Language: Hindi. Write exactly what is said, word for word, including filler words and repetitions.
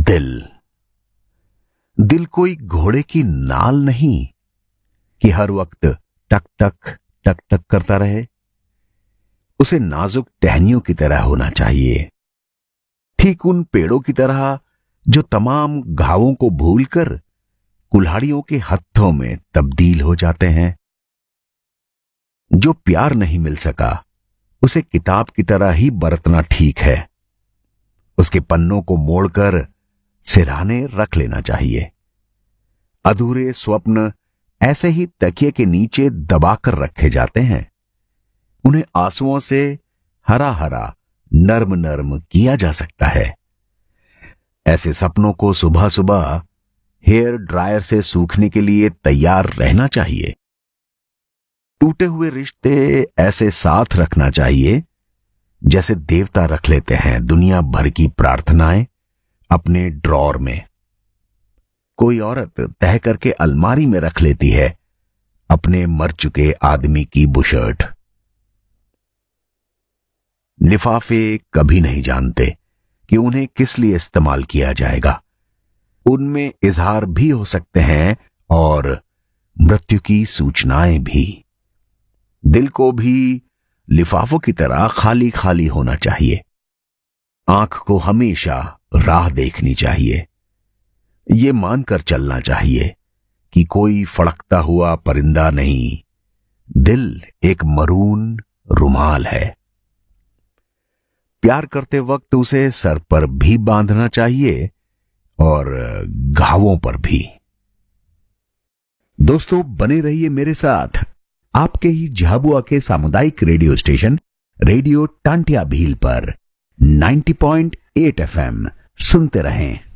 दिल दिल कोई घोड़े की नाल नहीं कि हर वक्त टक टक टक टक करता रहे। उसे नाजुक टहनियों की तरह होना चाहिए, ठीक उन पेड़ों की तरह जो तमाम घावों को भूलकर कुल्हाड़ियों के हत्थों में तब्दील हो जाते हैं। जो प्यार नहीं मिल सका उसे किताब की तरह ही बरतना ठीक है। उसके पन्नों को मोड़कर सिरहाने रख लेना चाहिए। अधूरे स्वप्न ऐसे ही तकिए के नीचे दबाकर रखे जाते हैं। उन्हें आंसुओं से हरा हरा नर्म नर्म किया जा सकता है। ऐसे सपनों को सुबह सुबह हेयर ड्रायर से सूखने के लिए तैयार रहना चाहिए। टूटे हुए रिश्ते ऐसे साथ रखना चाहिए जैसे देवता रख लेते हैं दुनिया भर की प्रार्थनाएं अपने ड्रॉर में। कोई औरत तह करके अलमारी में रख लेती है अपने मर चुके आदमी की बुशर्ट। लिफाफे कभी नहीं जानते कि उन्हें किस लिए इस्तेमाल किया जाएगा। उनमें इजहार भी हो सकते हैं और मृत्यु की सूचनाएं भी। दिल को भी लिफाफों की तरह खाली खाली होना चाहिए। आंख को हमेशा राह देखनी चाहिए। ये मानकर चलना चाहिए कि कोई फड़कता हुआ परिंदा नहीं, दिल एक मरून रुमाल है। प्यार करते वक्त उसे सर पर भी बांधना चाहिए और घावों पर भी। दोस्तों, बने रहिए मेरे साथ आपके ही झाबुआ के सामुदायिक radio station radio Tantia Bhil पर नब्बे पॉइंट आठ एफ एम। सुनते रहें।